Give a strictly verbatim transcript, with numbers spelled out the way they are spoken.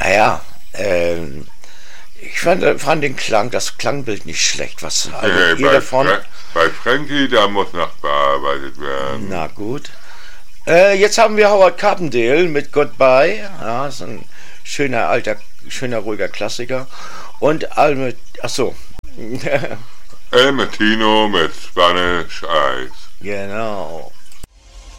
Naja, ähm, ich fand, fand den Klang, das Klangbild nicht schlecht. Was haltet Nee, ihr bei, davon? Fra bei Frankie, da muss noch bearbeitet werden. Na gut. Äh, jetzt haben wir Howard Carpendale mit Goodbye. Ja, ist ein schöner, alter, schöner, ruhiger Klassiker. Und Alme, ach so. El Martino mit Spanish Eyes. Genau.